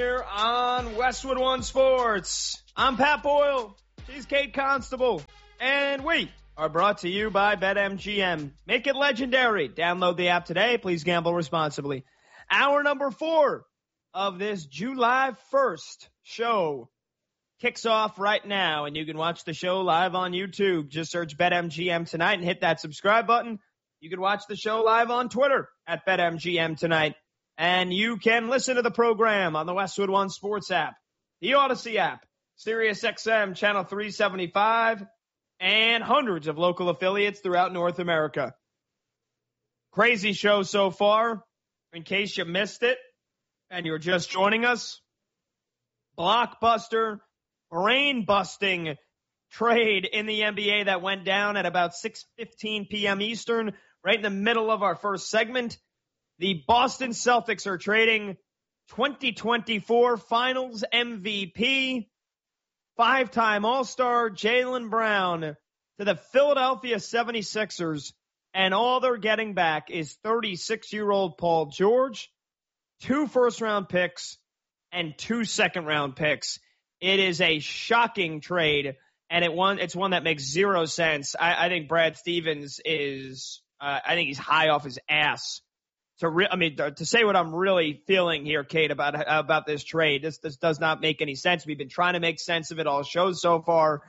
Here on Westwood One Sports. I'm Pat Boyle. She's Kate Constable. And we are brought to you by BetMGM. Make it legendary. Download the app today. Please gamble responsibly. Hour number 4 of this July 1st show kicks off right now, and you can watch the show live on YouTube. Just search BetMGM tonight and hit that subscribe button. You can watch the show live on Twitter at BetMGM tonight. And you can listen to the program on the Westwood One Sports app, the Odyssey app, SiriusXM Channel 375, and hundreds of local affiliates throughout North America. Crazy show so far. In case you missed it and you're just joining us, blockbuster, brain-busting trade in the NBA that went down at about 6:15 p.m. Eastern, right in the middle of our first segment. The Boston Celtics are trading 2024 Finals MVP, 5-time All-Star Jaylen Brown to the Philadelphia 76ers, and all they're getting back is 36-year-old Paul George, 2 first-round picks, and 2 second-round picks. It is a shocking trade, and it's one that makes zero sense. I think Brad Stevens is I think he's high off his ass. To say what I'm really feeling here, Kate, about this trade. This does not make any sense. We've been trying to make sense of it all shows so far.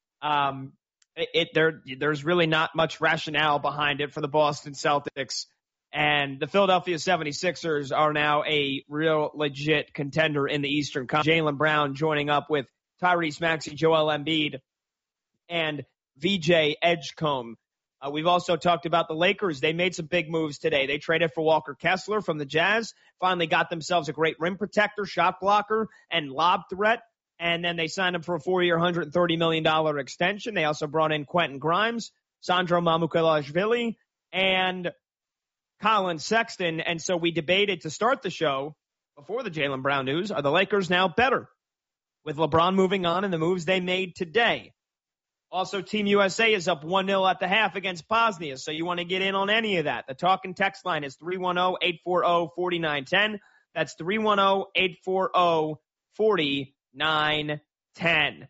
There's really not much rationale behind it for the Boston Celtics. And the Philadelphia 76ers are now a real legit contender in the Eastern Conference. Jaylen Brown joining up with Tyrese Maxey, Joel Embiid, and VJ Edgecombe. We've also talked about the Lakers. They made some big moves today. They traded for Walker Kessler from the Jazz, finally got themselves a great rim protector, shot blocker, and lob threat. And then they signed him for a 4-year, $130 million extension. They also brought in Quentin Grimes, Sandro Mamukelashvili, and Colin Sexton. And so we debated to start the show before the Jaylen Brown news, are the Lakers now better with LeBron moving on and the moves they made today? Also, Team USA is up 1-0 at the half against Bosnia, so you want to get in on any of that. The talk and text line is 310-840-4910. That's 310-840-4910.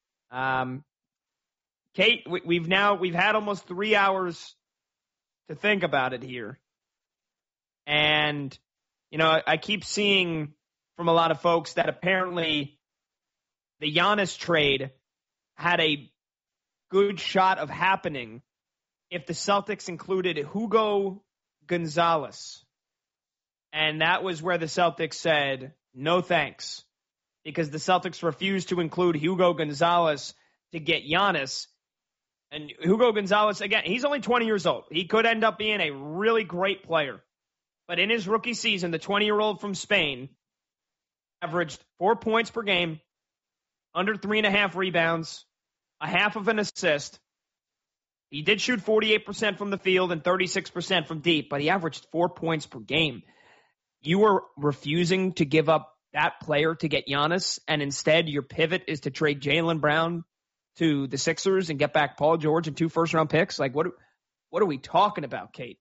Kate, we've had almost 3 hours to think about it here. And, I keep seeing from a lot of folks that apparently the Giannis trade had a good shot of happening if the Celtics included Hugo Gonzalez. And that was where the Celtics said, no thanks, because the Celtics refused to include Hugo Gonzalez to get Giannis. And Hugo Gonzalez, again, he's only 20 years old. He could end up being a really great player. But in his rookie season, the 20-year-old from Spain averaged 4 points per game, under 3.5 rebounds, a half of an assist. He did shoot 48% from the field and 36% from deep, but he averaged 4 points per game. You were refusing to give up that player to get Giannis, and instead your pivot is to trade Jaylen Brown to the Sixers and get back Paul George and 2 first-round picks? Like, what are we talking about, Kate?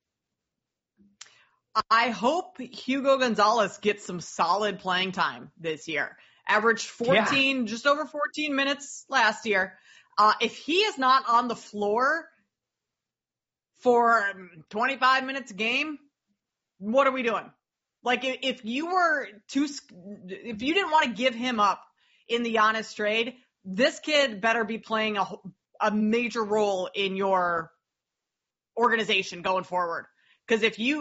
I hope Hugo Gonzalez gets some solid playing time this year. Averaged just over 14 minutes last year. If he is not on the floor for 25 minutes a game, what are we doing? Like, if you didn't want to give him up in the Giannis trade, this kid better be playing a major role in your organization going forward. Because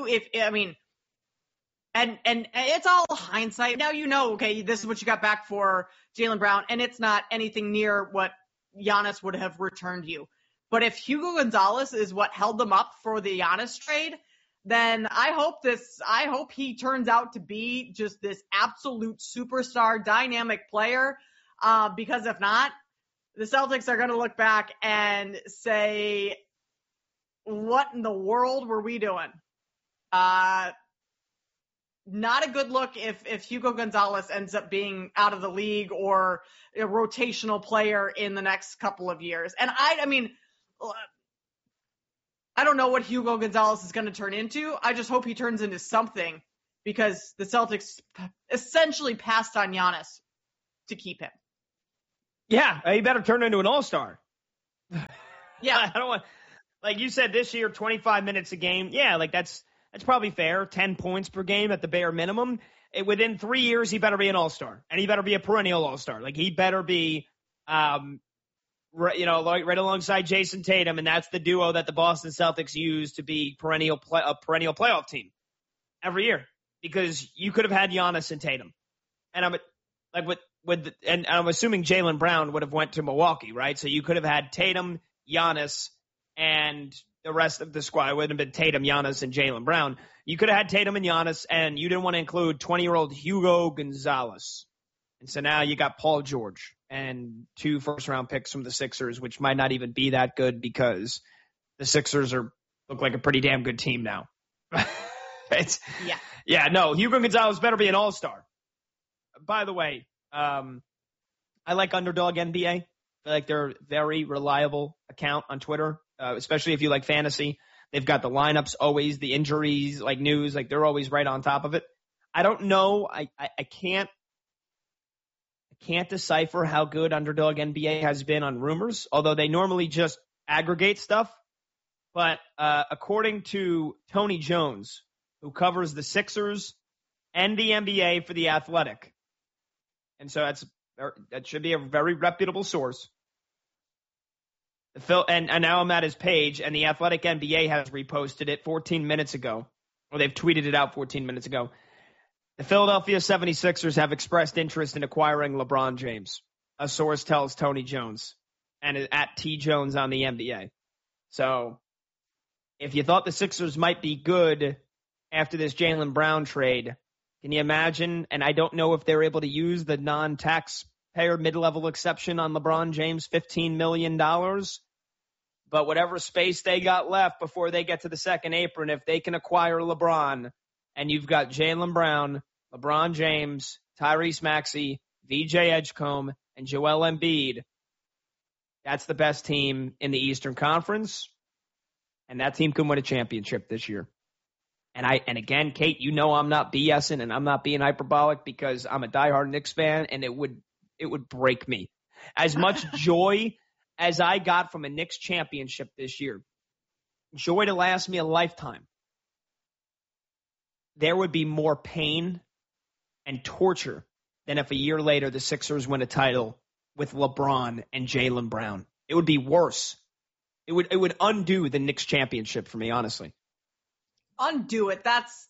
and it's all hindsight. Now okay, this is what you got back for Jaylen Brown, and it's not anything near what Giannis would have returned you. But if Hugo Gonzalez is what held them up for the Giannis trade, then I hope he turns out to be just this absolute superstar, dynamic player. Because if not, the Celtics are going to look back and say, what in the world were we doing? Not a good look if Hugo Gonzalez ends up being out of the league or a rotational player in the next couple of years. And I don't know what Hugo Gonzalez is going to turn into. I just hope he turns into something because the Celtics essentially passed on Giannis to keep him. Yeah, he better turn into an all-star. Yeah. I don't want, like you said, this year, 25 minutes a game. Yeah, like that's probably fair. 10 points per game at the bare minimum. Within 3 years, he better be an all-star, and he better be a perennial all-star. Like he better be, right alongside Jason Tatum, and that's the duo that the Boston Celtics use to be a perennial playoff team every year. Because you could have had Giannis and Tatum, and I'm assuming Jaylen Brown would have went to Milwaukee, right? So you could have had Tatum, Giannis, and the rest of the squad. It would have been Tatum, Giannis, and Jaylen Brown. You could have had Tatum and Giannis, and you didn't want to include 20-year-old Hugo Gonzalez. And so now you got Paul George and 2 first-round picks from the Sixers, which might not even be that good because the Sixers look like a pretty damn good team now. No, Hugo Gonzalez better be an all-star. By the way, I like Underdog NBA. I like their very reliable account on Twitter, especially if you like fantasy. They've got the lineups always, the injuries, like news, like they're always right on top of it. I don't know. I can't decipher how good Underdog NBA has been on rumors, although they normally just aggregate stuff. But according to Tony Jones, who covers the Sixers and the NBA for The Athletic, and so that should be a very reputable source. And now I'm at his page, and The Athletic NBA has reposted it 14 minutes ago, or they've tweeted it out 14 minutes ago. The Philadelphia 76ers have expressed interest in acquiring LeBron James, a source tells Tony Jones, and at T Jones on the NBA. So if you thought the Sixers might be good after this Jaylen Brown trade, can you imagine? And I don't know if they're able to use the non-taxpayer mid-level exception on LeBron James, $15 million. But whatever space they got left before they get to the second apron, if they can acquire LeBron, and you've got Jaylen Brown, LeBron James, Tyrese Maxey, VJ Edgecombe, and Joel Embiid, that's the best team in the Eastern Conference. And that team can win a championship this year. And again, Kate, you know I'm not BSing and I'm not being hyperbolic because I'm a diehard Knicks fan, and it would break me. As much joy as I got from a Knicks championship this year, joy to last me a lifetime, there would be more pain and torture than if a year later the Sixers win a title with LeBron and Jaylen Brown. It would be worse. It would undo the Knicks championship for me, honestly. Undo it. That's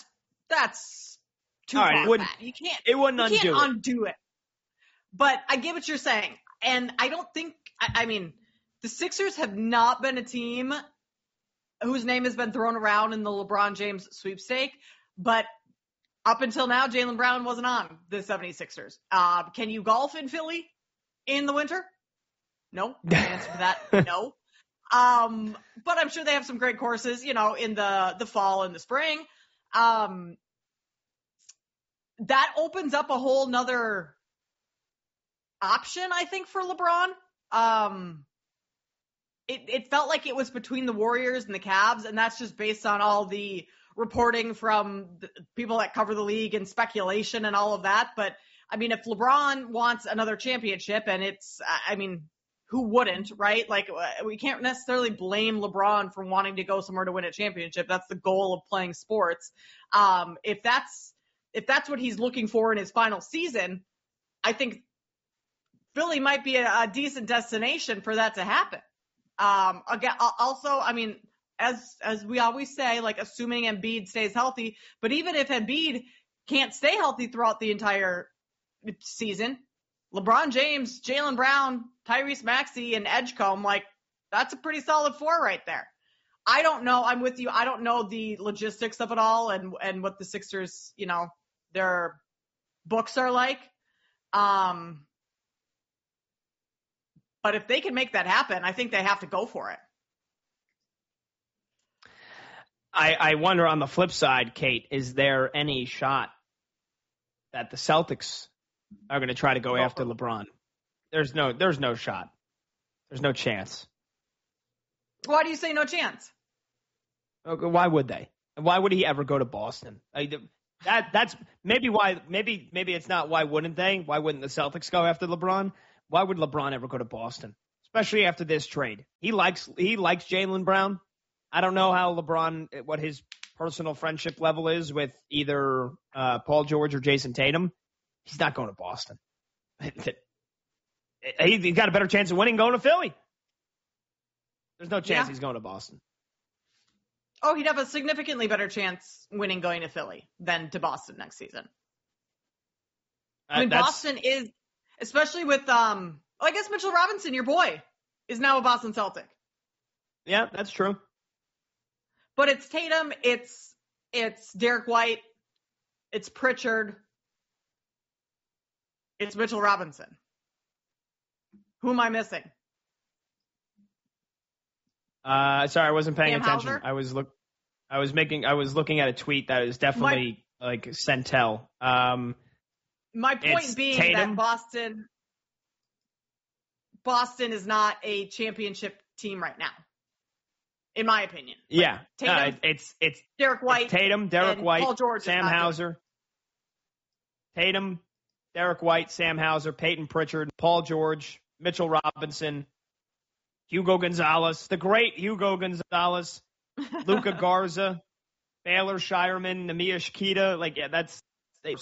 too far back. You can't. It wouldn't undo it. You can't undo it. But I get what you're saying, and I don't think. I mean, the Sixers have not been a team whose name has been thrown around in the LeBron James sweepstake, but up until now, Jaylen Brown wasn't on the 76ers. Can you golf in Philly in the winter? No. The answer to that, no. But I'm sure they have some great courses, in the fall and the spring. That opens up a whole nother option, I think, for LeBron. It felt like it was between the Warriors and the Cavs, and that's just based on all the reporting from the people that cover the league and speculation and all of that. But, I mean, if LeBron wants another championship, and who wouldn't, right? Like, we can't necessarily blame LeBron for wanting to go somewhere to win a championship. That's the goal of playing sports. If that's what he's looking for in his final season, I think Philly might be a decent destination for that to happen. Again, also, I mean, as we always say, like, assuming Embiid stays healthy, but even if Embiid can't stay healthy throughout the entire season, LeBron James, Jaylen Brown, Tyrese Maxey, and Edgecombe, like, that's a pretty solid four right there. I don't know. I'm with you. I don't know the logistics of it all and what the Sixers, their books are like. But if they can make that happen, I think they have to go for it. I wonder on the flip side, Kate, is there any shot that the Celtics are going to try to go after LeBron? There's no shot. There's no chance. Why do you say no chance? Okay, why would they? Why would he ever go to Boston? That's maybe why. Maybe it's not. Why wouldn't they? Why wouldn't the Celtics go after LeBron? Why would LeBron ever go to Boston, especially after this trade? He likes Jaylen Brown. I don't know how LeBron, what his personal friendship level is with either Paul George or Jason Tatum. He's not going to Boston. He got a better chance of winning going to Philly. There's no chance he's going to Boston. Oh, he'd have a significantly better chance winning going to Philly than to Boston next season. I mean, Boston is, especially with, I guess Mitchell Robinson, your boy, is now a Boston Celtic. Yeah, that's true. But it's Tatum, it's Derek White, it's Pritchard, it's Mitchell Robinson. Who am I missing? Sorry, I wasn't paying attention. Hauser? I was looking at a tweet that is definitely like Centel. My point being Tatum. that Boston is not a championship team right now, in my opinion. Yeah, Tatum, it's Derek White, it's Tatum, Derek White, Paul George, Sam Hauser. Tatum, Derek White, Sam Hauser, Peyton Pritchard, Paul George, Mitchell Robinson, Hugo Gonzalez, the great Hugo Gonzalez, Luka Garza, Baylor Shireman, Namiya Shikita. Like, yeah, that's it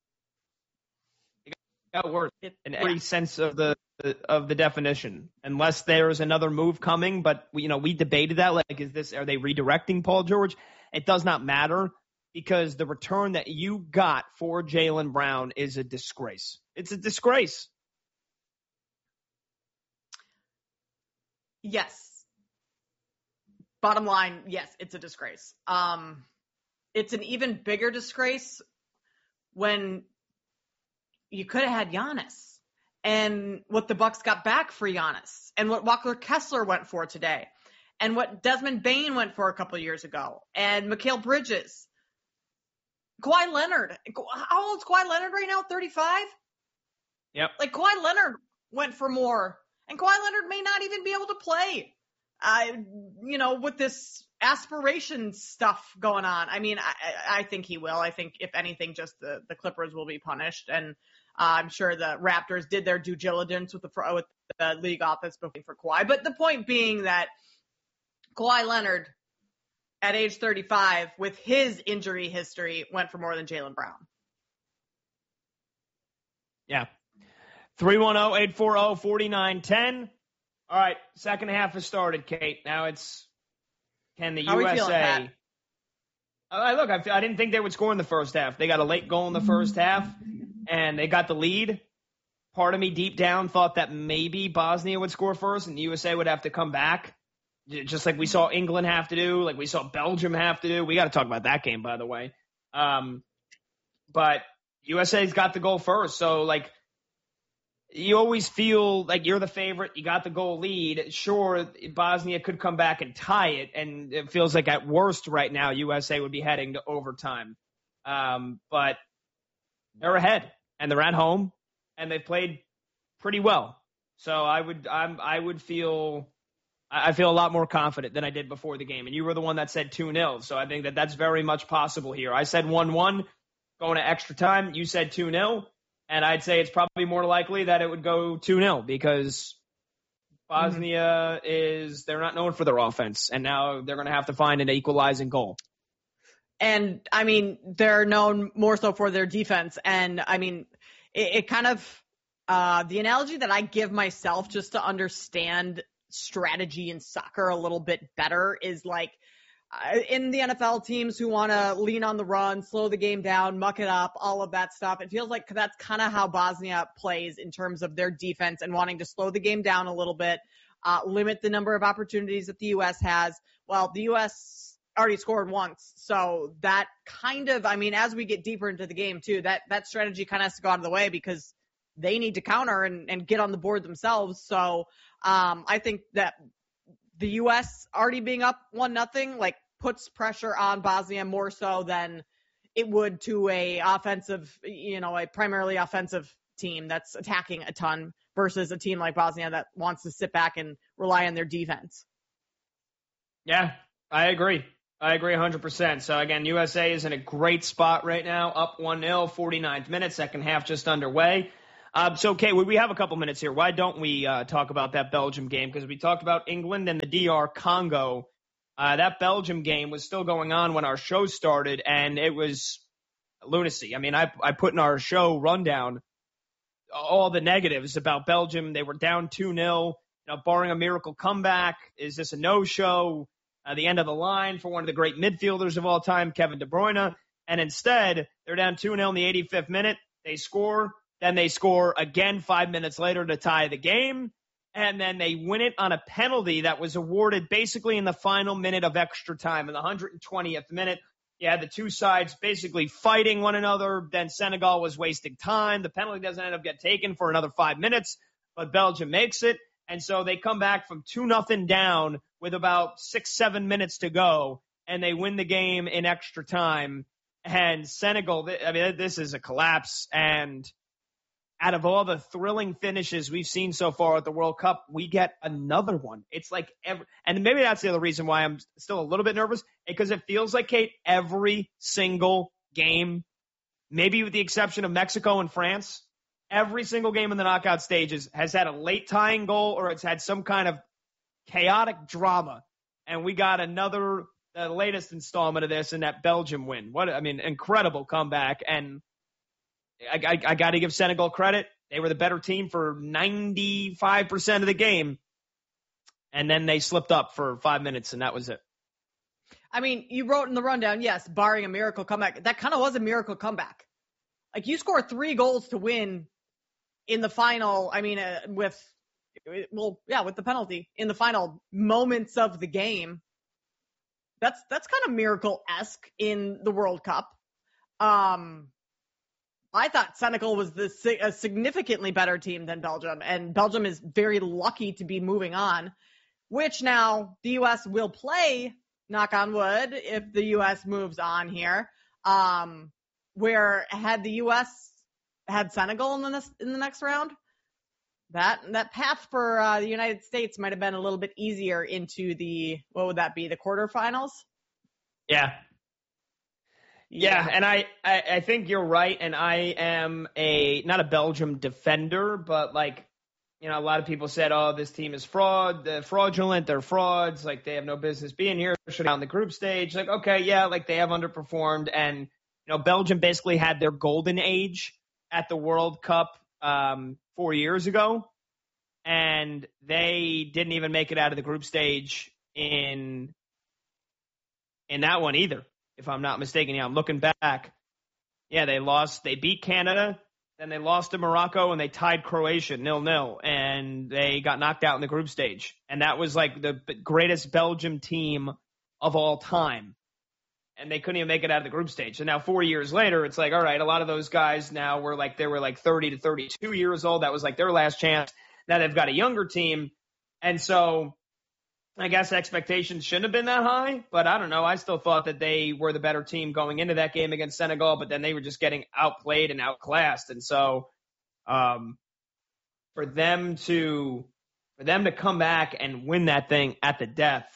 got worse in every sense of the definition. Unless there's another move coming, but we debated that. Like, are they redirecting Paul George? It does not matter because the return that you got for Jaylen Brown is a disgrace. It's a disgrace. Yes. Bottom line, yes, it's a disgrace. It's an even bigger disgrace when you could have had Giannis and what the Bucks got back for Giannis and what Walker Kessler went for today and what Desmond Bane went for a couple of years ago and Mikal Bridges. Kawhi Leonard. How old is Kawhi Leonard right now? 35? Yep. Like, Kawhi Leonard went for more. And Kawhi Leonard may not even be able to play, with this aspiration stuff going on. I mean, I think he will. I think, if anything, just the Clippers will be punished. And I'm sure the Raptors did their due diligence with the league office before for Kawhi. But the point being that Kawhi Leonard, at age 35, with his injury history, went for more than Jaylen Brown. Yeah. 310-840-4910. All right, second half has started, Kate. Now can the How USA... Look, I didn't think they would score in the first half. They got a late goal in the first half, and they got the lead. Part of me deep down thought that maybe Bosnia would score first and the USA would have to come back, just like we saw England have to do, like we saw Belgium have to do. We got to talk about that game, by the way. But USA's got the goal first, so, like, you always feel like you're the favorite. You got the goal lead. Sure, Bosnia could come back and tie it, and it feels like at worst right now USA would be heading to overtime. But they're ahead, and they're at home, and they've played pretty well. So I feel a lot more confident than I did before the game. And you were the one that said 2-0, so I think that's very much possible here. I said 1-1 going to extra time. You said 2-0. And I'd say it's probably more likely that it would go 2-0 because Bosnia they're not known for their offense. And now they're going to have to find an equalizing goal. And, I mean, they're known more so for their defense. And, I mean, it kind of the analogy that I give myself just to understand strategy in soccer a little bit better is like, in the NFL, teams who want to lean on the run, slow the game down, muck it up, all of that stuff. It feels like that's kind of how Bosnia plays in terms of their defense and wanting to slow the game down a little bit, limit the number of opportunities that the U.S. has. Well, the U.S. already scored once. So that kind of, I mean, as we get deeper into the game too, that strategy kind of has to go out of the way because they need to counter and get on the board themselves. So I think that the U.S. already being up 1-0, like, puts pressure on Bosnia more so than it would to a primarily offensive team that's attacking a ton versus a team like Bosnia that wants to sit back and rely on their defense. Yeah, I agree. I agree 100%. So, again, USA is in a great spot right now, up 1-0, 49th minute, second half just underway. Kate, we have a couple minutes here. Why don't we talk about that Belgium game? Because we talked about England and the DR Congo. That Belgium game was still going on when our show started, and it was lunacy. I mean, I put in our show rundown all the negatives about Belgium. They were down 2-0, barring a miracle comeback. Is this a no-show? The end of the line for one of the great midfielders of all time, Kevin De Bruyne. And instead, they're down 2-0 in the 85th minute. They score. Then they score again 5 minutes later to tie the game. And then they win it on a penalty that was awarded basically in the final minute of extra time, in the 120th minute. You had the two sides basically fighting one another. Then Senegal was wasting time. The penalty doesn't end up getting taken for another 5 minutes, but Belgium makes it. And so they come back from 2-0 down with about 6-7 minutes to go, and they win the game in extra time. And Senegal, I mean, this is a collapse. And out of all the thrilling finishes we've seen so far at the World Cup, we get another one. It's like and maybe that's the other reason why I'm still a little bit nervous, because it feels like, Kate, every single game, maybe with the exception of Mexico and France, every single game in the knockout stages has had a late tying goal or it's had some kind of chaotic drama. And we got the latest installment of this in that Belgium win. Incredible comeback. And I got to give Senegal credit. They were the better team for 95% of the game. And then they slipped up for 5 minutes, and that was it. I mean, you wrote in the rundown, yes, barring a miracle comeback. That kind of was a miracle comeback. Like, you score 3 goals to win in the final. I mean, with the penalty in the final moments of the game. That's kind of miracle-esque in the World Cup. I thought Senegal was a significantly better team than Belgium, and Belgium is very lucky to be moving on, which now the U.S. will play, knock on wood, if the U.S. moves on here, where had the U.S. had Senegal in the next round, that path for the United States might have been a little bit easier into the quarterfinals? Yeah. Yeah, and I think you're right, and I am not a Belgium defender, but a lot of people said, oh, this team is fraudulent, they're frauds, they have no business being here, should out in the group stage. Okay, yeah, they have underperformed, and Belgium basically had their golden age at the World Cup 4 years ago, and they didn't even make it out of the group stage in that one either. If I'm not mistaken. Yeah, I'm looking back. Yeah, they beat Canada, then they lost to Morocco, and they tied Croatia 0-0, and they got knocked out in the group stage. And that was the greatest Belgium team of all time. And they couldn't even make it out of the group stage. So now 4 years later, it's all right, a lot of those guys now were 30 to 32 years old. That was their last chance. Now they've got a younger team. And so I guess expectations shouldn't have been that high, but I don't know. I still thought that they were the better team going into that game against Senegal, but then they were just getting outplayed and outclassed. And so, for them to come back and win that thing at the death,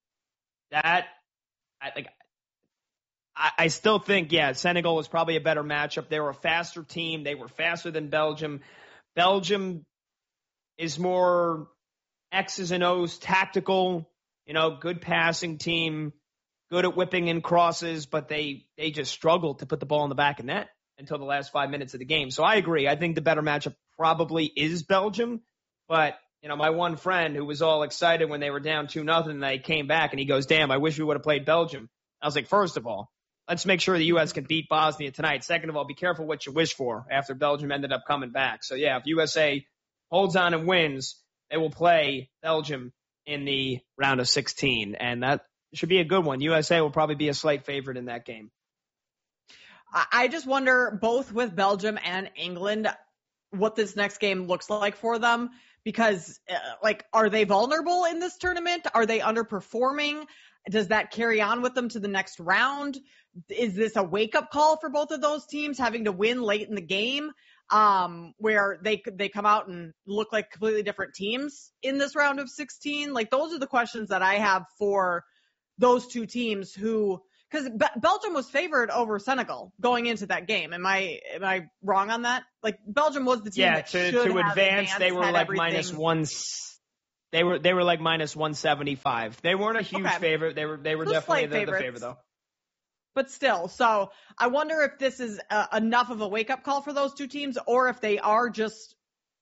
I still think, yeah, Senegal was probably a better matchup. They were a faster team. They were faster than Belgium. Belgium is more X's and O's tactical, good passing team, good at whipping in crosses, but they just struggled to put the ball in the back of net until the last 5 minutes of the game. So I agree. I think the better matchup probably is Belgium. But, my one friend who was all excited when they were down 2-0 and they came back and he goes, damn, I wish we would have played Belgium. I was like, first of all, let's make sure the U.S. can beat Bosnia tonight. Second of all, be careful what you wish for after Belgium ended up coming back. So, yeah, if USA holds on and wins, they will play Belgium in the round of 16, and that should be a good one. USA will probably be a slight favorite in that game. I just wonder, both with Belgium and England, what this next game looks like for them, because, are they vulnerable in this tournament? Are they underperforming? Does that carry on with them to the next round? Is this a wake-up call for both of those teams, having to win late in the game? Where they come out and look like completely different teams in this round of 16. Those are the questions that I have for those two teams who, because Belgium was favored over Senegal going into that game. Am I wrong on that? Like, Belgium was the team that should have advanced. They were like minus one. They were like minus 175. They weren't a huge favorite. They were definitely the favorite though. But still, so I wonder if this is enough of a wake up call for those two teams, or if they are just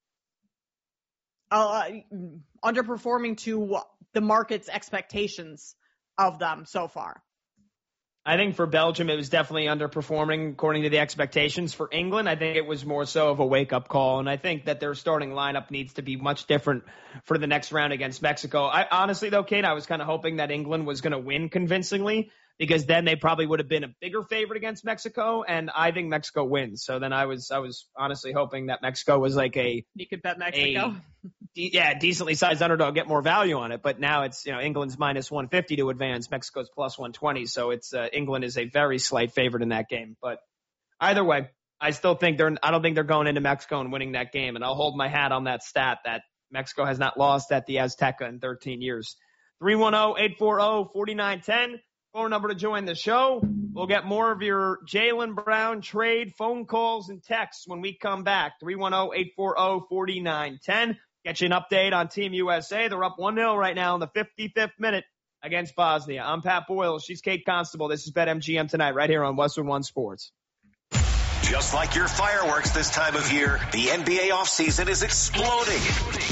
underperforming to the market's expectations of them so far. I think for Belgium, it was definitely underperforming according to the expectations. For England, I think it was more so of a wake-up call, and I think that their starting lineup needs to be much different for the next round against Mexico. I honestly, though, Kate, I was kind of hoping that England was going to win convincingly, because then they probably would have been a bigger favorite against Mexico, and I think Mexico wins. So then I was honestly hoping that Mexico was like you could bet Mexico. Decently sized underdog, get more value on it. But now it's, England's minus 150 to advance, Mexico's plus 120. So it's England is a very slight favorite in that game. But either way, I still think I don't think they're going into Mexico and winning that game. And I'll hold my hat on that stat that Mexico has not lost at the Azteca in 13 years. 310-840-4910. Phone number to join the show. We'll get more of your Jaylen Brown trade phone calls and texts when we come back. 310-840-4910. Get you an update on Team USA. They're up 1-0 right now in the 55th minute against Bosnia. I'm Pat Boyle. She's Kate Constable. This is BetMGM Tonight right here on Westwood One Sports. Just like your fireworks this time of year, the NBA offseason is exploding.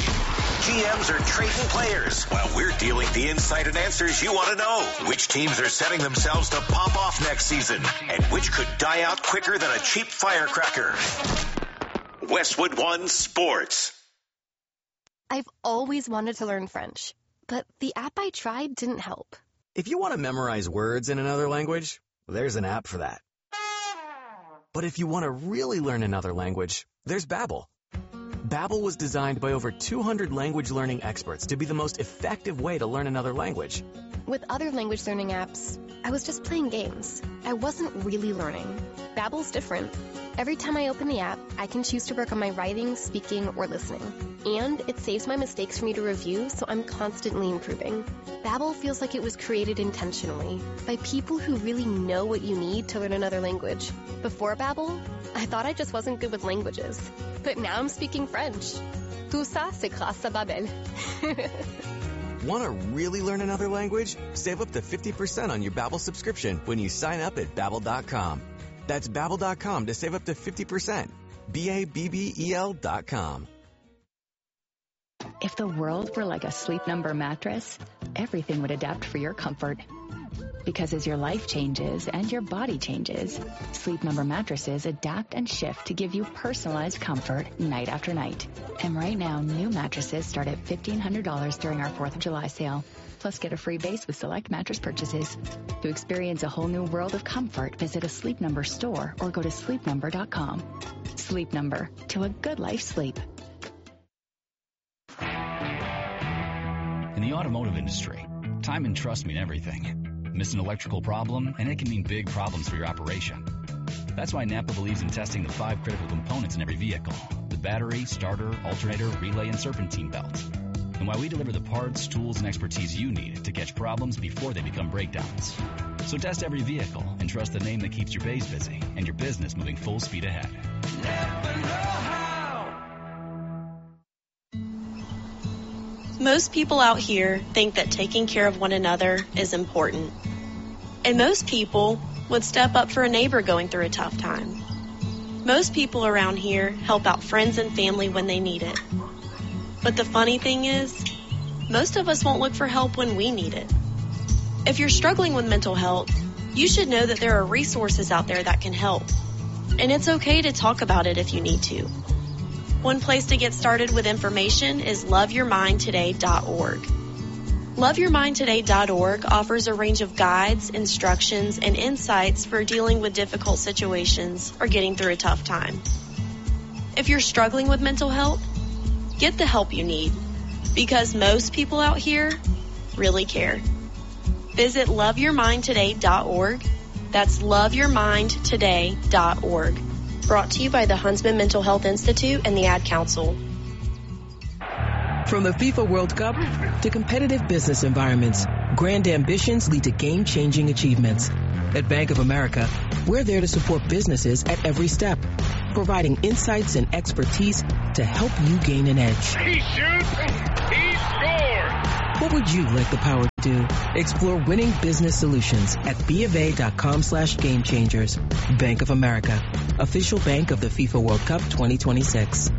GMs are trading players while we're dealing the insight and answers you want to know. Which teams are setting themselves to pop off next season, and which could die out quicker than a cheap firecracker. Westwood One Sports. I've always wanted to learn French, but the app I tried didn't help. If you want to memorize words in another language, there's an app for that. But if you want to really learn another language, there's Babbel. Babbel was designed by over 200 language learning experts to be the most effective way to learn another language. With other language learning apps, I was just playing games. I wasn't really learning. Babbel's different. Every time I open the app, I can choose to work on my writing, speaking, or listening. And it saves my mistakes for me to review, so I'm constantly improving. Babbel feels like it was created intentionally by people who really know what you need to learn another language. Before Babbel, I thought I just wasn't good with languages. But now I'm speaking French. Tout ça, c'est grâce à Babbel. Want to really learn another language? Save up to 50% on your Babbel subscription when you sign up at Babbel.com. That's Babbel.com to save up to 50%. Babbel.com. If the world were like a Sleep Number mattress, everything would adapt for your comfort. Because as your life changes and your body changes, Sleep Number mattresses adapt and shift to give you personalized comfort night after night. And right now, new mattresses start at $1,500 during our 4th of July sale. Plus, get a free base with select mattress purchases. To experience a whole new world of comfort, visit a Sleep Number store or go to sleepnumber.com. Sleep Number, to a good life sleep. In the automotive industry, time and trust mean everything. Miss an electrical problem, and it can mean big problems for your operation. That's why Napa believes in testing the 5 critical components in every vehicle: the battery, starter, alternator, relay, and serpentine belt. And why we deliver the parts, tools, and expertise you need to catch problems before they become breakdowns. So test every vehicle and trust the name that keeps your bays busy and your business moving full speed ahead. Napa know-how. Most people out here think that taking care of one another is important. And most people would step up for a neighbor going through a tough time. Most people around here help out friends and family when they need it. But the funny thing is, most of us won't look for help when we need it. If you're struggling with mental health, you should know that there are resources out there that can help. And it's okay to talk about it if you need to. One place to get started with information is loveyourmindtoday.org. Loveyourmindtoday.org offers a range of guides, instructions, and insights for dealing with difficult situations or getting through a tough time. If you're struggling with mental health, get the help you need, because most people out here really care. Visit loveyourmindtoday.org. That's loveyourmindtoday.org. Brought to you by the Huntsman Mental Health Institute and the Ad Council. From the FIFA World Cup to competitive business environments, grand ambitions lead to game-changing achievements. At Bank of America, we're there to support businesses at every step, providing insights and expertise to help you gain an edge. He shoots, he scores! What would you like the power to do? Explore winning business solutions at BofA.com/gamechangers. Bank of America, official bank of the FIFA World Cup 2026.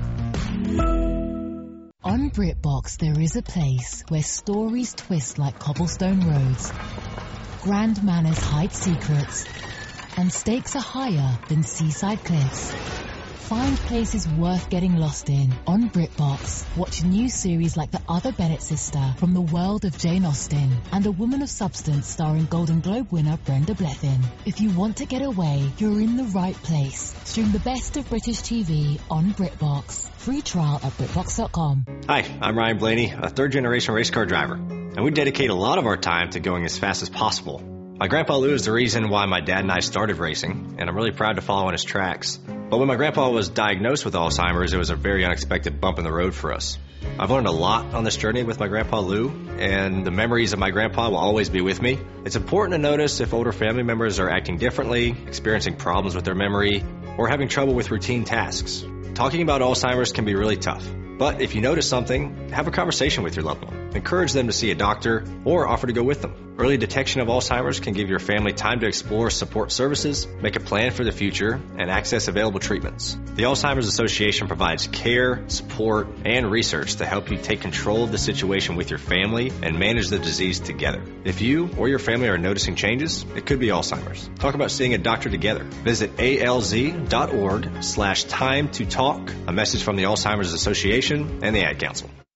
On BritBox, there is a place where stories twist like cobblestone roads, grand manners hide secrets, and stakes are higher than seaside cliffs. Find places worth getting lost in on BritBox. Watch new series like The Other Bennett Sister from the world of Jane Austen and A Woman of Substance starring Golden Globe winner Brenda Blethyn. If you want to get away, you're in the right place. Stream the best of British TV on BritBox. Free trial at BritBox.com. Hi, I'm Ryan Blaney, a third-generation race car driver, and we dedicate a lot of our time to going as fast as possible. My Grandpa Lou is the reason why my dad and I started racing, and I'm really proud to follow in his tracks. But when my grandpa was diagnosed with Alzheimer's, it was a very unexpected bump in the road for us. I've learned a lot on this journey with my Grandpa Lou, and the memories of my grandpa will always be with me. It's important to notice if older family members are acting differently, experiencing problems with their memory, or having trouble with routine tasks. Talking about Alzheimer's can be really tough. But if you notice something, have a conversation with your loved one. Encourage them to see a doctor or offer to go with them. Early detection of Alzheimer's can give your family time to explore support services, make a plan for the future, and access available treatments. The Alzheimer's Association provides care, support, and research to help you take control of the situation with your family and manage the disease together. If you or your family are noticing changes, it could be Alzheimer's. Talk about seeing a doctor together. Visit alz.org/time to talk. A message from the Alzheimer's Association and the Ad Council.